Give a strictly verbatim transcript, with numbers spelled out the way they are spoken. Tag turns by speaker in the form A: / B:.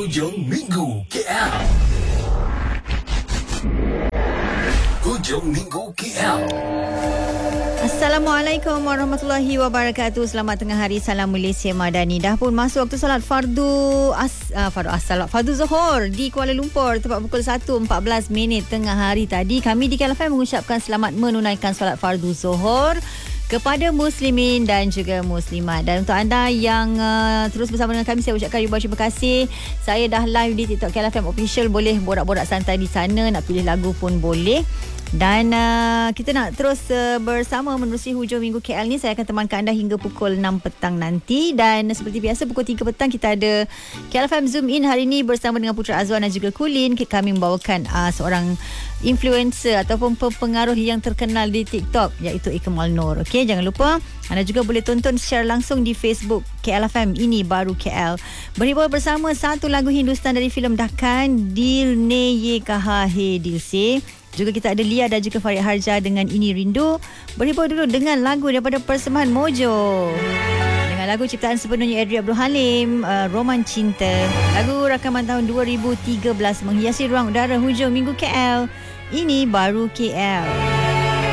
A: Hujung Minggu K L. Hujung Minggu K L.
B: Assalamualaikum warahmatullahi wabarakatuh. Selamat tengah hari. Salam Malaysia Madani. Dah pun masuk waktu solat fardu as, uh, fardu asal fardu Zuhur di Kuala Lumpur tepat pukul satu empat belas minit tengah hari tadi. Kami di K L F M mengucapkan selamat menunaikan solat fardu Zuhur kepada muslimin dan juga muslimat. Dan untuk anda yang uh, terus bersama dengan kami, saya ucapkan ribuan terima kasih. Saya dah live di TikTok K L F M Official. Boleh borak-borak santai di sana. Nak pilih lagu pun boleh. Dan uh, kita nak terus uh, bersama menerusi hujung minggu K L ni. Saya akan temankan anda hingga pukul enam petang nanti. Dan seperti biasa pukul tiga petang kita ada K L F M Zoom In hari ini bersama dengan Putra Azwan dan juga Kulin. Kami membawakan uh, seorang influencer ataupun pengaruh yang terkenal di TikTok, iaitu Ikmal Nur. Okey, jangan lupa anda juga boleh tonton secara langsung di Facebook K L F M Ini Baru K L. Berhibur bersama satu lagu Hindustan dari filem Dakkan, Dil Ne Ye Kaha Hai Dil Se. Juga kita ada Lia dan juga Farid Harja dengan Ini Rindu. Berhibur dulu dengan lagu daripada Persembahan Mojo dengan lagu ciptaan sepenuhnya Adri Abdul Halim, uh, Roman Cinta. Lagu rakaman tahun dua ribu tiga belas menghiasi ruang udara hujung minggu K L. Ini Baru K L.